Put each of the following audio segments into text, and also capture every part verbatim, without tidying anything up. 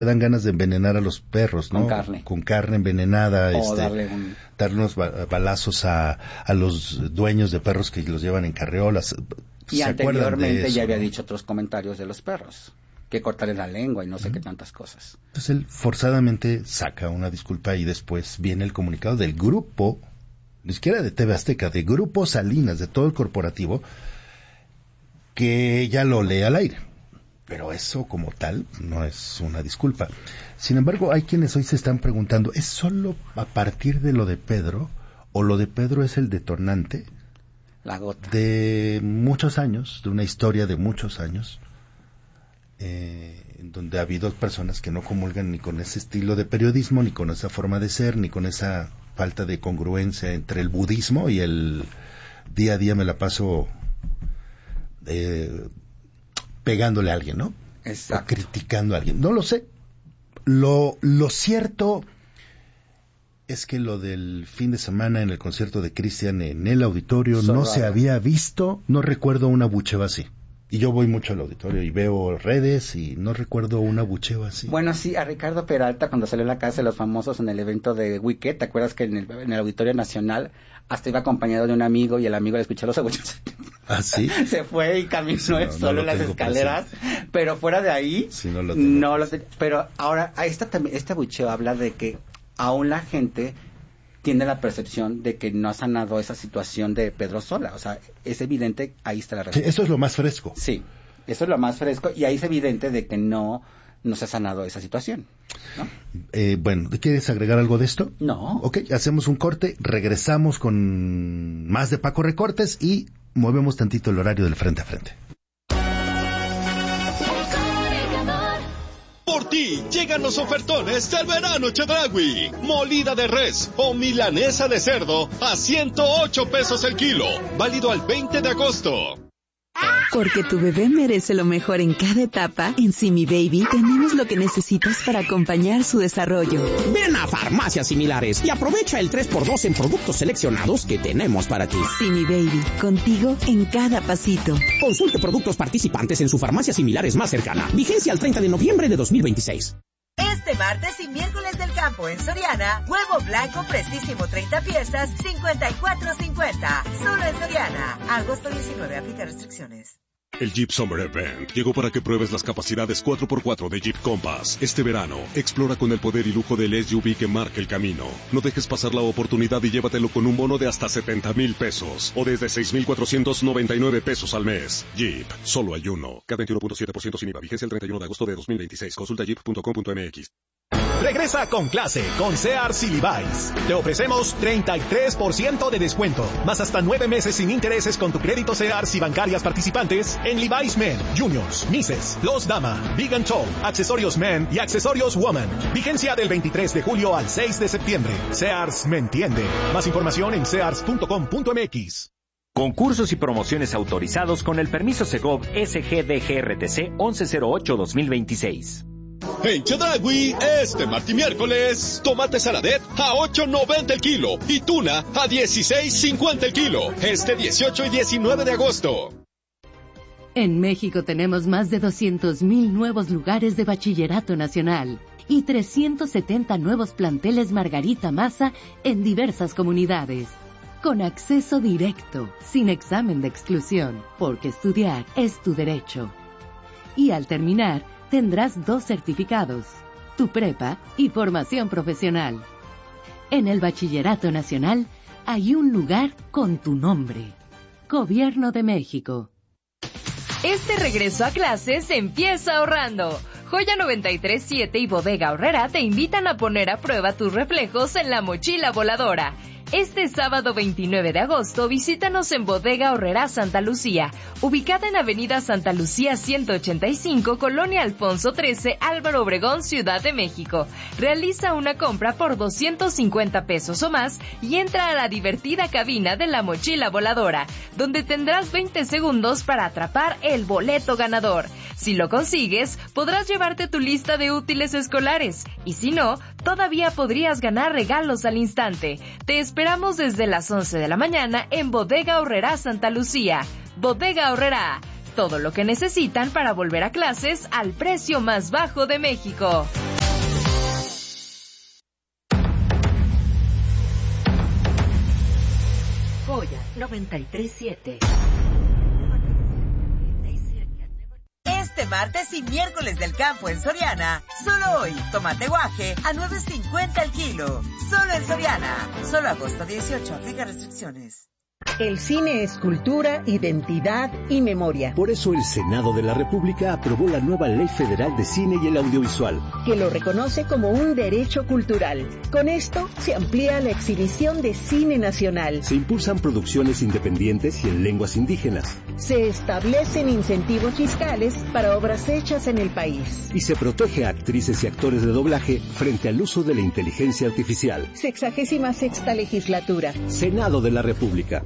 dan ganas de envenenar a los perros, ¿no? Con carne. Con carne envenenada. O este, darle un... dar unos ba- balazos a, a los dueños de perros que los llevan en carreolas. Y ¿Se acuerdan anteriormente de eso, ya había no? dicho otros comentarios de los perros, que cortarle la lengua y no sé uh-huh. qué tantas cosas. Entonces él forzadamente saca una disculpa y después viene el comunicado del grupo, ni siquiera de T V Azteca, de Grupo Salinas, de todo el corporativo, que ya lo lee al aire. Pero eso como tal no es una disculpa. Sin embargo, hay quienes hoy se están preguntando, ¿es solo a partir de lo de Pedro o lo de Pedro es el detonante? La gota. De muchos años, de una historia de muchos años, eh, en donde ha habido personas que no comulgan ni con ese estilo de periodismo, ni con esa forma de ser, ni con esa falta de congruencia entre el budismo y el día a día me la paso... Eh, pegándole a alguien, ¿no? Exacto. O criticando a alguien. No lo sé. Lo, lo cierto es que lo del fin de semana en el concierto de Cristian en el auditorio Solo no se había visto, no recuerdo un abucheo así. Y yo voy mucho al auditorio y veo redes y no recuerdo un abucheo así. Bueno, sí, a Ricardo Peralta cuando salió a la Casa de los Famosos en el evento de Wicked, ¿te acuerdas que en el, en el Auditorio Nacional hasta iba acompañado de un amigo y el amigo le escuchó los abucheos? ¿Ah, sí? Se fue y caminó sí, no, solo no en las escaleras, presente. Pero fuera de ahí, sí, no lo, no lo te, pero ahora, esta, este abucheo habla de que aún la gente tiene la percepción de que no ha sanado esa situación de Pedro Sola. O sea, es evidente, ahí está la respuesta. Sí, eso es lo más fresco. Sí, eso es lo más fresco y ahí es evidente de que no, no se ha sanado esa situación, ¿no? Eh, bueno, ¿quieres agregar algo de esto? No. Ok, hacemos un corte, regresamos con más de Paco Recortes y movemos tantito el horario del frente a frente. Por ti llegan los ofertones del verano Chedraui. Molida de res o milanesa de cerdo a ciento ocho pesos el kilo. Válido al veinte de agosto. Porque tu bebé merece lo mejor en cada etapa, en Simi Baby tenemos lo que necesitas para acompañar su desarrollo. Ven a Farmacias Similares y aprovecha el tres por dos en productos seleccionados que tenemos para ti. Simi Baby, contigo en cada pasito. Consulte productos participantes en su farmacia Similares más cercana. Vigencia al treinta de noviembre de dos mil veintiséis. Este martes y miércoles del campo en Soriana, huevo blanco fresquísimo treinta piezas, cincuenta y cuatro cincuenta. Solo en Soriana. Agosto diecinueve, aplica restricciones. El Jeep Summer Event llegó para que pruebes las capacidades cuatro por cuatro de Jeep Compass. Este verano, explora con el poder y lujo del S U V que marca el camino. No dejes pasar la oportunidad y llévatelo con un bono de hasta setenta mil pesos o desde seis mil cuatrocientos noventa y nueve pesos al mes. Jeep, solo hay uno. K veintiuno punto siete por ciento sin I V A. Vigencia el treinta y uno de agosto de dos mil veintiséis. Consulta jeep punto com punto m x. Regresa con clase con Sears y Levi's. Te ofrecemos treinta y tres por ciento de descuento, más hasta nueve meses sin intereses con tu crédito Sears y bancarias participantes en Levi's Men, Juniors, Misses, Los Dama, Big and Tall, accesorios Men y accesorios Woman. Vigencia del veintitrés de julio al seis de septiembre. Sears me entiende. Más información en sears punto com punto m x. Concursos y promociones autorizados con el permiso Segov S G D G R T C once cero ocho dos mil veintiséis. En Chedraui, este martes y miércoles, tomate saladet a ocho noventa el kilo y tuna a dieciséis cincuenta el kilo. Este dieciocho y diecinueve de agosto. En México tenemos más de doscientos mil nuevos lugares de bachillerato nacional y trescientos setenta nuevos planteles Margarita Maza en diversas comunidades. Con acceso directo, sin examen de exclusión, porque estudiar es tu derecho. Y al terminar, tendrás dos certificados, tu prepa y formación profesional. En el Bachillerato Nacional hay un lugar con tu nombre. Gobierno de México. Este regreso a clases empieza ahorrando. Joya noventa y tres punto siete y Bodega Aurrerá te invitan a poner a prueba tus reflejos en la mochila voladora. Este sábado veintinueve de agosto, visítanos en Bodega Aurrerá Santa Lucía, ubicada en Avenida Santa Lucía ciento ochenta y cinco, Colonia Alfonso trece, Álvaro Obregón, Ciudad de México. Realiza una compra por doscientos cincuenta pesos o más y entra a la divertida cabina de la mochila voladora, donde tendrás veinte segundos para atrapar el boleto ganador. Si lo consigues, podrás llevarte tu lista de útiles escolares, y si no, todavía podrías ganar regalos al instante. Te esperamos desde las once de la mañana en Bodega Aurrerá Santa Lucía. Bodega Aurrerá, Todo lo que necesitan para volver a clases al precio más bajo de México. Joya noventa y tres siete. Este martes y miércoles del campo en Soriana, solo hoy, tomate guaje a nueve cincuenta el kilo. Solo en Soriana. Solo agosto dieciocho, aplica restricciones. El cine es cultura, identidad y memoria. Por eso el Senado de la República aprobó la nueva Ley Federal de Cine y el Audiovisual, que lo reconoce como un derecho cultural. Con esto se amplía la exhibición de cine nacional. Se impulsan producciones independientes y en lenguas indígenas. Se establecen incentivos fiscales para obras hechas en el país. Y se protege a actrices y actores de doblaje frente al uso de la inteligencia artificial. Sexagésima sexta legislatura. Senado de la República.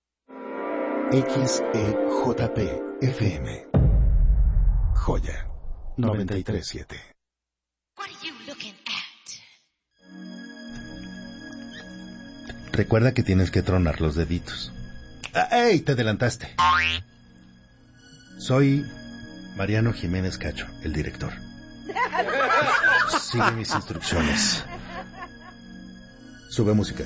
X E J P F M. Joya noventa y tres siete. Recuerda que tienes que tronar los deditos. ¡Ey! Te adelantaste. Soy Mariano Jiménez Cacho, el director. Sigue mis instrucciones. Sube música.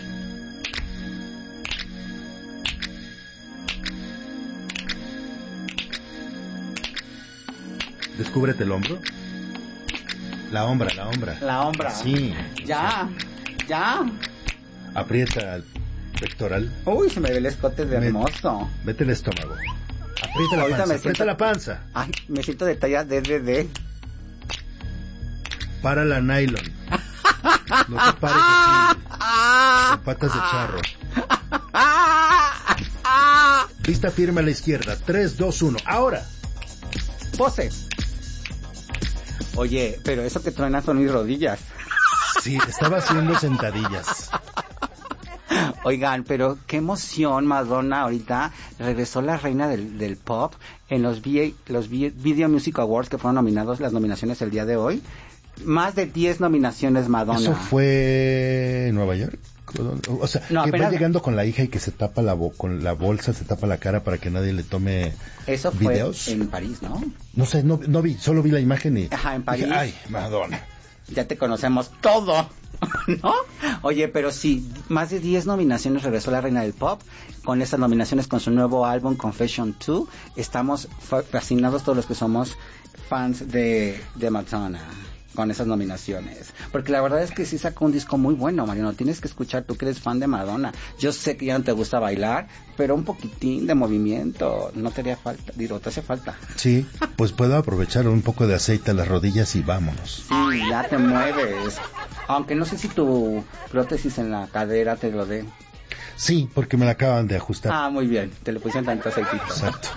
Descúbrete el hombro. La hombra, la hombra. La hombra. Sí. Ya, ya. Aprieta el pectoral. Uy, se me ve el escote de hermoso. Vete el estómago. Aprieta la Ahorita panza, me aprieta siento... la panza. Ay, me siento de talla D D D. Para la nylon. No te pares así. Con patas de charro. Pista firme a la izquierda. tres, dos, uno. Ahora. Pose. Oye, pero eso que truena son mis rodillas. Sí, estaba haciendo sentadillas. Oigan, pero qué emoción, Madonna ahorita regresó la reina del, del pop en los, V A, los V A, Video Music Awards que fueron nominados, las nominaciones el día de hoy. Más de diez nominaciones, Madonna. ¿Eso fue en Nueva York? O sea, no, que apenas... va llegando con la hija y que se tapa la bo con la bolsa, se tapa la cara para que nadie le tome Eso fue videos. En París, ¿no? No sé, no, no vi, solo vi la imagen y... Ajá, en París. Dije, ay, Madonna. Ya te conocemos todo, ¿no? Oye, pero sí, más de diez nominaciones regresó la reina del pop. Con esas nominaciones, con su nuevo álbum, Confession dos. Estamos fascinados todos los que somos fans de, de Madonna con esas nominaciones. Porque la verdad es que sí sacó un disco muy bueno, Mariano. Tienes que escuchar, tú que eres fan de Madonna. Yo sé que ya no te gusta bailar, pero un poquitín de movimiento no te haría falta. Digo, te hace falta. Sí, pues puedo aprovechar un poco de aceite a las rodillas y vámonos. Sí, ya te mueves. Aunque no sé si tu prótesis en la cadera te lo dé. Sí, porque me la acaban de ajustar. Ah, muy bien. Te le pusieron tanto aceitito. Exacto.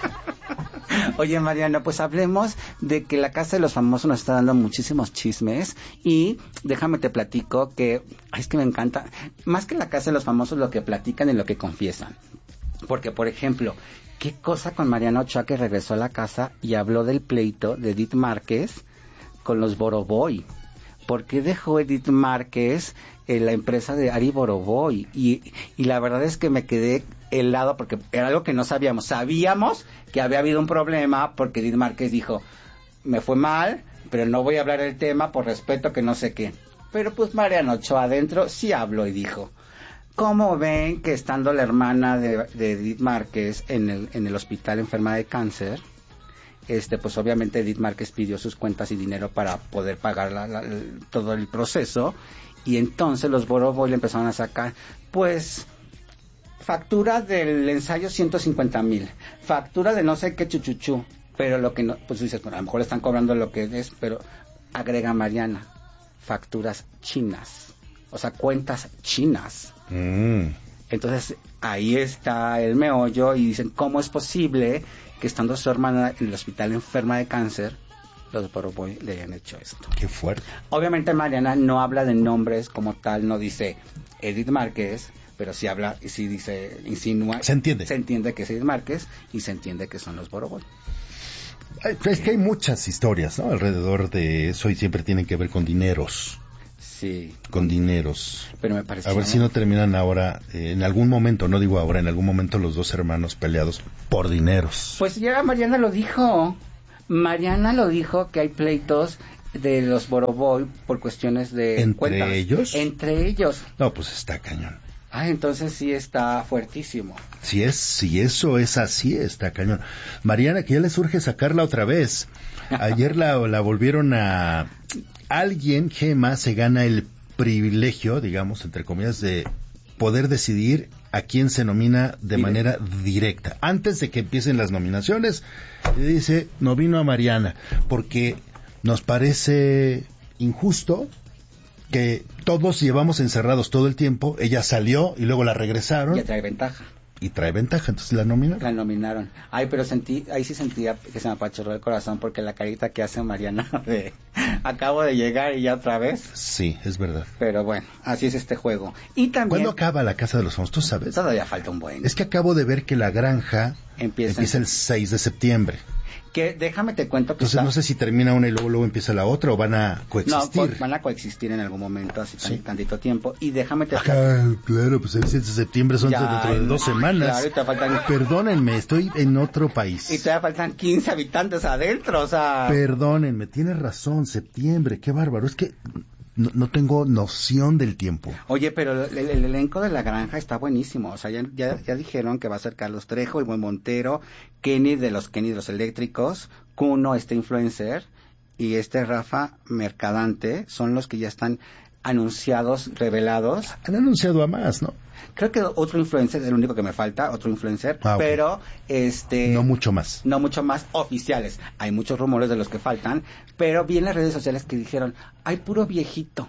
Oye, Mariano, pues hablemos de que la Casa de los Famosos nos está dando muchísimos chismes y déjame te platico que, ay, es que me encanta, más que la Casa de los Famosos lo que platican y lo que confiesan. Porque, por ejemplo, qué cosa con Mariano Ochoa que regresó a la casa y habló del pleito de Edith Márquez con los Boroboy. ¿Por qué dejó Edith Márquez eh, la empresa de Ari Boroboy? Y, y la verdad es que me quedé helado porque era algo que no sabíamos. Sabíamos que había habido un problema porque Edith Márquez dijo, me fue mal, pero no voy a hablar del tema por respeto que no sé qué. Pero pues Mariano Ochoa adentro sí habló y dijo, ¿cómo ven que estando la hermana de, de Edith Márquez en el, en el hospital enferma de cáncer, este pues obviamente Edith Márquez pidió sus cuentas y dinero para poder pagar la, la, el, todo el proceso, y entonces los Boroboy le empezaron a sacar pues factura del ensayo ciento cincuenta mil, factura de no sé qué chuchuchú, pero lo que no, pues dices, bueno, a lo mejor le están cobrando lo que es, pero agrega Mariana, facturas chinas, o sea, cuentas chinas. Mm. Entonces ahí está el meollo y dicen, ¿cómo es posible que estando su hermana en el hospital enferma de cáncer, los Boroboy le hayan hecho esto? Qué fuerte. Obviamente Mariana no habla de nombres como tal, no dice Edith Márquez, pero sí habla, y sí dice, insinúa. Se entiende. Se entiende que es Edith Márquez y se entiende que son los Boroboy. Es que hay muchas historias, ¿no? Alrededor de eso y siempre tienen que ver con dineros. Sí. Con dineros. Pero me parece. A ver si no terminan ahora, eh, en algún momento, no digo ahora, en algún momento los dos hermanos peleados por dineros. Pues ya Mariana lo dijo. Mariana lo dijo que hay pleitos de los Boroboy por cuestiones de ¿Entre cuentas. ellos? Entre ellos. No, pues está cañón. Ah, entonces sí está fuertísimo. Si es, si eso es así, está cañón. Mariana, que ya le surge sacarla otra vez. Ayer la, la volvieron a... Alguien, Gema, se gana el privilegio, digamos, entre comillas, de poder decidir a quién se nomina de Directo. manera directa. Antes de que empiecen las nominaciones, le dice, novino a Mariana, porque nos parece injusto que todos llevamos encerrados todo el tiempo, ella salió y luego la regresaron. Ya trae ventaja. Y trae ventaja, entonces la nominaron. La nominaron. Ay, pero sentí, ahí sí sentía que se me apachurró el corazón porque la carita que hace Mariana de acabo de llegar y ya otra vez. Sí, es verdad. Pero bueno, así es este juego. Y también... ¿Cuándo acaba la Casa de los Famosos? ¿Tú sabes? Todavía falta un buen. Es que acabo de ver que La Granja empieza, empieza el seis de septiembre. Que déjame te cuento que Entonces está... no sé si termina una y luego, luego empieza la otra o van a coexistir. No, van a coexistir en algún momento, así ¿Sí? tantito tiempo. Y déjame te... Ah, claro, pues el seis de septiembre son Ya, dentro de dos semanas. Claro, y te faltan... Perdónenme, estoy en otro país. Y todavía faltan quince habitantes adentro, o sea... Perdónenme, tienes razón, septiembre, qué bárbaro. Es que no, no tengo noción del tiempo. Oye, pero el, el elenco de La Granja está buenísimo. O sea, ya, ya, ya dijeron que va a ser Carlos Trejo, el buen Montero, Kenny de los Kenny de los Eléctricos, Kuno, este influencer, y este Rafa Mercadante, son los que ya están anunciados, revelados. Han anunciado a más, ¿no? Creo que otro influencer es el único que me falta, otro influencer, ah, okay. pero este... No mucho más. No mucho más oficiales. Hay muchos rumores de los que faltan, pero vi en las redes sociales que dijeron, hay puro viejito.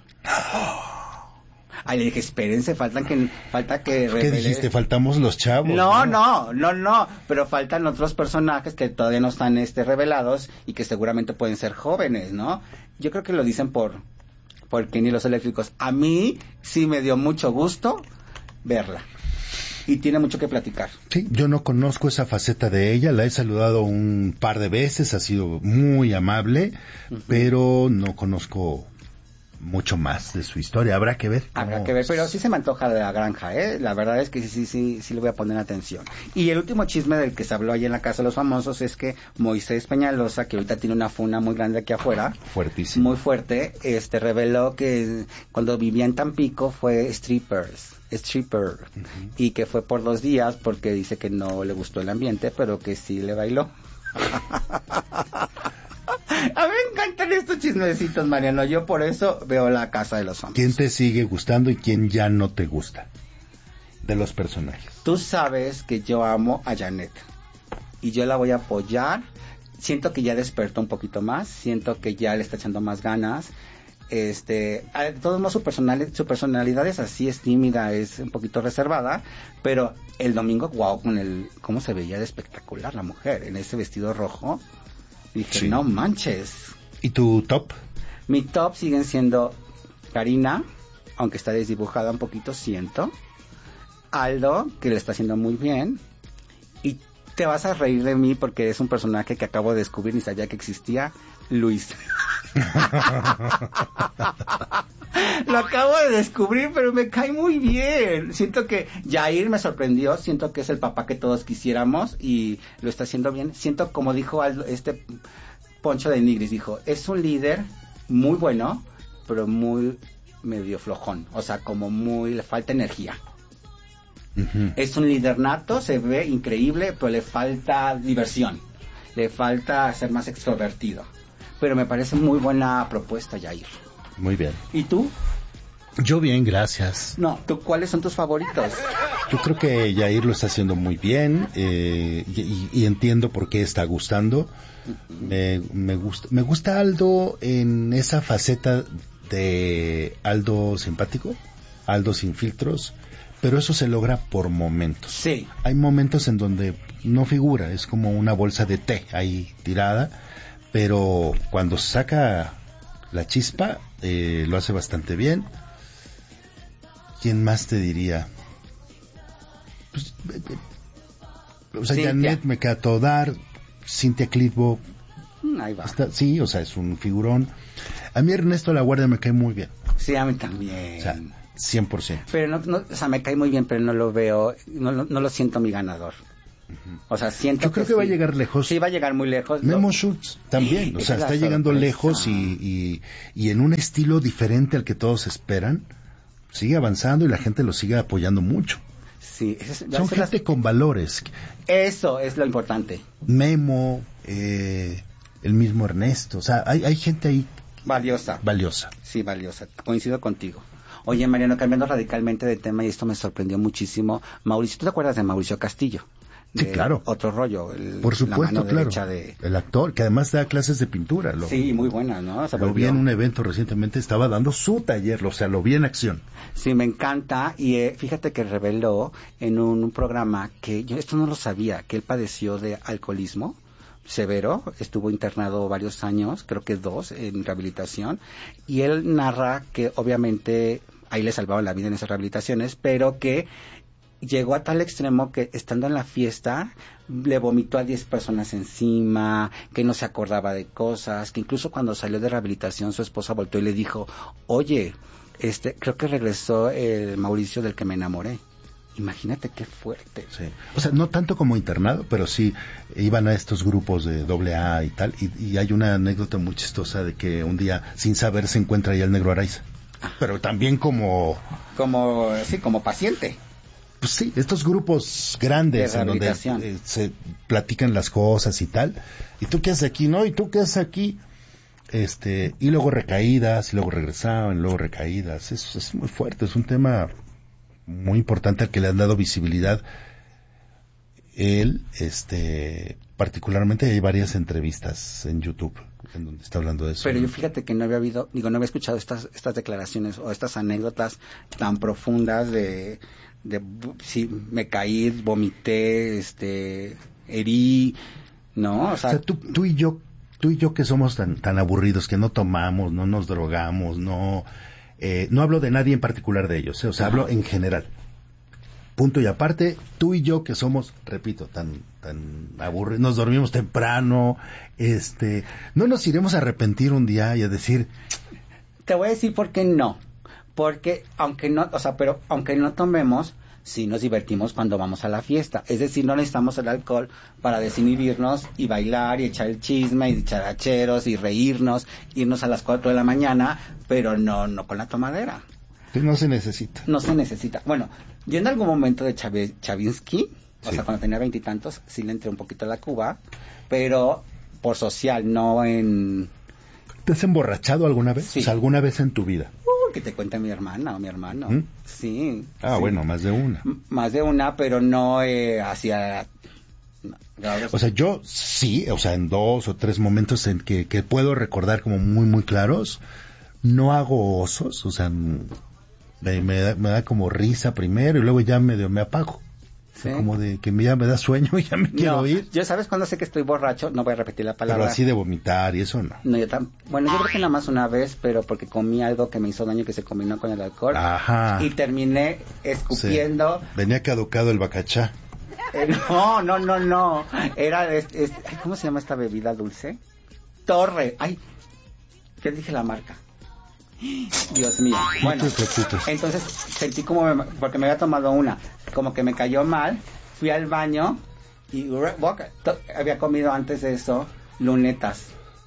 Ay, le dije, espérense, faltan que, falta que revele... ¿Qué dijiste? Faltamos los chavos. No, no, no, no, pero faltan otros personajes que todavía no están este, revelados y que seguramente pueden ser jóvenes, ¿no? Yo creo que lo dicen por, por Kenny los Eléctricos. A mí sí me dio mucho gusto verla. Y tiene mucho que platicar. Sí, yo no conozco esa faceta de ella, la he saludado un par de veces, ha sido muy amable, uh-huh. pero no conozco mucho más de su historia, habrá que ver. Habrá que ver, pero sí se me antoja de La Granja, ¿eh? La verdad es que sí, sí, sí, sí le voy a poner atención. Y el último chisme del que se habló ahí en la Casa de los Famosos es que Moisés Peñalosa, que ahorita tiene una funa muy grande aquí afuera, fuertísimo, muy fuerte, este reveló que cuando vivía en Tampico fue strippers, stripper, uh-huh. y que fue por dos días porque dice que no le gustó el ambiente, pero que sí le bailó. A mí me encantan estos chismecitos, Mariano. Yo por eso veo La Casa de los Famosos. ¿Quién te sigue gustando y quién ya no te gusta de los personajes? Tú sabes que yo amo a Janet y yo la voy a apoyar. Siento que ya despertó un poquito más, siento que ya le está echando más ganas. Este, de todos modos su personalidad, su personalidad es así, es tímida, es un poquito reservada, pero el domingo, wow, con el cómo se veía de espectacular la mujer en ese vestido rojo. Dije, sí. No manches. ¿Y tu top? Mi top siguen siendo Karina, aunque está desdibujada un poquito, siento. Aldo, que le está haciendo muy bien. Y te vas a reír de mí porque es un personaje que acabo de descubrir, ni sabía que existía, Luis. Lo acabo de descubrir, pero me cae muy bien. Siento que Jair me sorprendió, siento que es el papá que todos quisiéramos y lo está haciendo bien. Siento, como dijo Aldo, este Poncho de Nigris, dijo, es un líder muy bueno, pero muy medio flojón. O sea, como muy, le falta energía. Uh-huh. Es un líder nato, se ve increíble, pero le falta diversión. Le falta ser más extrovertido. Pero me parece muy buena propuesta, Jair. Muy bien. ¿Y tú? Yo bien, gracias. No, ¿tú cuáles son tus favoritos? Yo creo que Jair lo está haciendo muy bien eh, y, y entiendo por qué está gustando. Me, me gusta, me gusta Aldo en esa faceta de Aldo simpático, Aldo sin filtros, pero eso se logra por momentos. Sí. Hay momentos en donde no figura, es como una bolsa de té ahí tirada, pero cuando saca la chispa, eh, lo hace bastante bien. ¿Quién más te diría? Pues, eh, eh, o sea, Cintia. Janet me queda todo dar, Cintia Clitbo, ahí va. Está, sí, o sea, es un figurón. A mí Ernesto La Guardia me cae muy bien. Sí, a mí también. O sea, cien por ciento. Pero no, no, o sea, me cae muy bien, pero no lo veo, no, no, no lo siento mi ganador. Uh-huh. O sea, siento Yo creo que, que sí, va a llegar lejos. Sí, va a llegar muy lejos. Memo Schultz también, o sea, está llegando lejos y, y, y en un estilo diferente al que todos esperan. Sigue avanzando y la gente lo sigue apoyando mucho. Sí, es, son gente las... con valores. Eso es lo importante. Memo, eh, el mismo Ernesto, o sea, hay, hay gente ahí valiosa. Valiosa. Sí, valiosa. Coincido contigo. Oye, Mariano, cambiando radicalmente de tema, y esto me sorprendió muchísimo. Mauricio, ¿tú te acuerdas de Mauricio Castillo? Sí, claro. Otro rollo. El, Por supuesto, la mano claro. De... El actor, que además da clases de pintura. Lo, sí, muy buena, ¿no? O sea, lo vi en un evento recientemente, estaba dando su taller, o sea, lo vi en acción. Sí, me encanta. Y eh, fíjate que reveló en un, un programa que yo esto no lo sabía, que él padeció de alcoholismo severo, estuvo internado varios años, creo que dos, en rehabilitación. Y él narra que obviamente ahí le salvaron la vida en esas rehabilitaciones, pero que llegó a tal extremo que estando en la fiesta le vomitó a diez personas encima, que no se acordaba de cosas, que incluso cuando salió de rehabilitación su esposa volteó y le dijo, oye, este, creo que regresó el Mauricio del que me enamoré. Imagínate qué fuerte. Sí. O sea, no tanto como internado, pero sí iban a estos grupos de doble A y tal, y, y hay una anécdota muy chistosa de que un día, sin saber, se encuentra ahí el Negro Araiza. Pero también como... Como, sí, como paciente. Pues sí, estos grupos grandes en donde eh, se platican las cosas y tal. ¿Y tú qué haces aquí? No, ¿y tú qué haces aquí? Este, y luego recaídas, y luego regresaban, y luego recaídas. Es, es muy fuerte, es un tema muy importante al que le han dado visibilidad. Él, este, particularmente hay varias entrevistas en YouTube en donde está hablando de eso. Pero yo fíjate que no había habido, digo, no había escuchado estas estas declaraciones o estas anécdotas tan profundas de, de si me caí, vomité, este, herí, ¿no? O sea, o sea tú, tú y yo, tú y yo que somos tan tan aburridos, que no tomamos, no nos drogamos, no, eh, no hablo de nadie en particular de ellos, ¿eh? O sea, hablo en general. Punto y aparte, tú y yo que somos, repito, tan tan aburridos, nos dormimos temprano, este, no nos iremos a arrepentir un día y a decir... Te voy a decir por qué no, porque aunque no, o sea, pero aunque no tomemos, sí nos divertimos cuando vamos a la fiesta, es decir, no necesitamos el alcohol para desinhibirnos y bailar y echar el chisme y dicharacheros y reírnos, irnos a las cuatro de la mañana, pero no, no con la tomadera. No se necesita. No se necesita. Bueno, yo en algún momento de Chave, Chavinsky, o sí. sea, cuando tenía veintitantos, sí le entré un poquito a la Cuba, pero por social, no en... ¿Te has emborrachado alguna vez? Sí. O sea, ¿alguna vez en tu vida? Uh, que te cuente mi hermana o mi hermano. ¿Mm? Sí. Ah, sí. Bueno, más de una. M- más de una, pero no eh, hacia... No, o sea, yo sí, o sea, en dos o tres momentos en que, que puedo recordar como muy, muy claros, no hago osos, o sea... Me, me, da, me da como risa primero y luego ya medio me apago. ¿Sí? Como de que ya me da sueño y ya me quiero no, ir. Yo sabes cuando sé que estoy borracho, no voy a repetir la palabra. Pero así de vomitar y eso no. No, yo tam- bueno, yo creo que nada más una vez, pero porque comí algo que me hizo daño que se combinó con el alcohol. Ajá. Y terminé escupiendo. Sí. Venía caducado el bacachá. Eh, no, no, no, no. Era, es, es, ¿cómo se llama esta bebida dulce? Torre. Ay, ¿qué dije la marca? Dios mío. Bueno, no te preocupes. Entonces sentí como, me, porque me había tomado una, como que me cayó mal, fui al baño y boca, to, había comido antes de eso lunetas.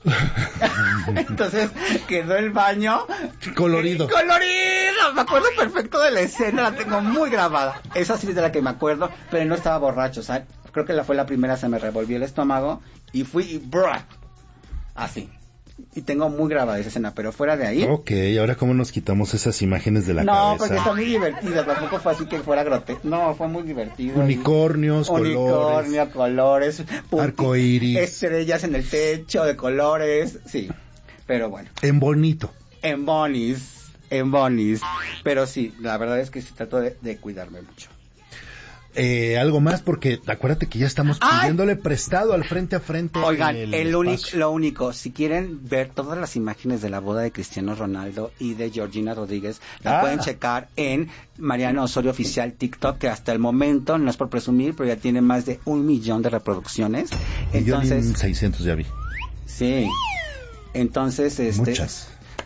Entonces quedó el baño colorido. Colorido, me acuerdo perfecto de la escena, la tengo muy grabada. Esa sí es de la que me acuerdo, pero no estaba borracho, o sea, creo que la fue la primera, se me revolvió el estómago y fui y ¡brah! Así. Y tengo muy grabada esa escena, pero fuera de ahí... Ok, ahora cómo nos quitamos esas imágenes de la no, cabeza. No, porque está muy divertida, tampoco fue así que fuera grotesco. No, fue muy divertido. Unicornios, y... colores. Unicornio, colores. Arcoíris. Estrellas en el techo de colores, sí. Pero bueno. En bonito. En bonis, en bonis. Pero sí, la verdad es que sí trato de, de cuidarme mucho. Eh, algo más, porque acuérdate que ya estamos pidiéndole ¡ay! Prestado al frente a frente. Oigan, el, el único, lo único, si quieren ver todas las imágenes de la boda de Cristiano Ronaldo y de Georgina Rodríguez, la ah. pueden checar en Mariano Osorio Oficial TikTok, que hasta el momento, no es por presumir, pero ya tiene más de un millón de reproducciones. Entonces, yo seiscientos ya vi. Sí. Entonces, este, muchas.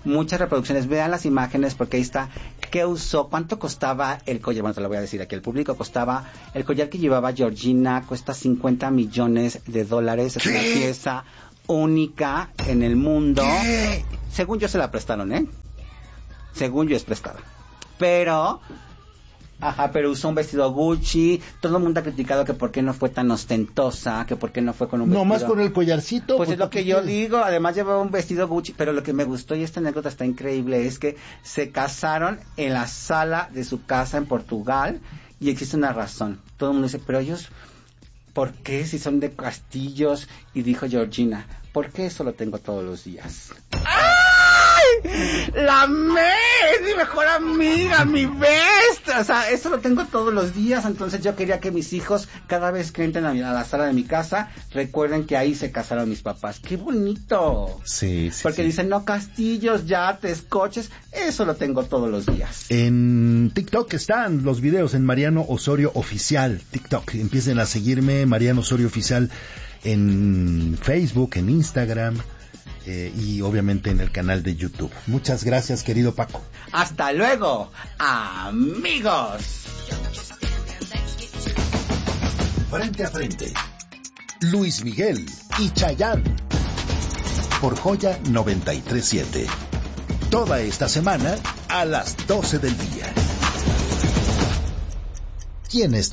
muchas reproducciones. Vean las imágenes porque ahí está qué usó, cuánto costaba el collar. Bueno, te lo voy a decir aquí, el público costaba, el collar que llevaba Georgina cuesta cincuenta millones de dólares. Es ¿Qué? Una pieza única en el mundo. ¿Qué? Según yo se la prestaron, ¿eh? Según yo es prestada. Pero... Ajá, pero usó un vestido Gucci. Todo el mundo ha criticado que por qué no fue tan ostentosa, que por qué no fue con un no, vestido... más con el collarcito. Pues es lo que yo digo. Además llevaba un vestido Gucci. Pero lo que me gustó, y esta anécdota está increíble, es que se casaron en la sala de su casa en Portugal. Y existe una razón. Todo el mundo dice, pero ellos... ¿Por qué si son de castillos? Y dijo Georgina, ¿por qué eso lo tengo todos los días? ¡Ay! ¡La amé! ¡Es mi mejor amiga! ¡Mi bestia! O sea, eso lo tengo todos los días. Entonces yo quería que mis hijos, cada vez que entren a, mi, a la sala de mi casa, recuerden que ahí se casaron mis papás. ¡Qué bonito! Sí, sí. Porque sí. Dicen, no, castillos, yates, coches. Eso lo tengo todos los días. En TikTok están los videos en Mariano Osorio Oficial. TikTok. Empiecen a seguirme, Mariano Osorio Oficial, en Facebook, en Instagram. Eh, y obviamente en el canal de YouTube. Muchas gracias, querido Paco. Hasta luego, amigos. Frente a frente, Luis Miguel y Chayanne, por Joya noventa y tres punto siete. Toda esta semana a las doce del día. ¿Quién es tu